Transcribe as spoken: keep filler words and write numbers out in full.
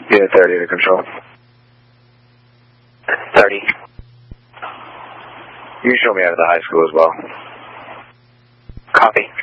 Yeah, thirty to control. thirty. You can show me out of the high school as well. Copy.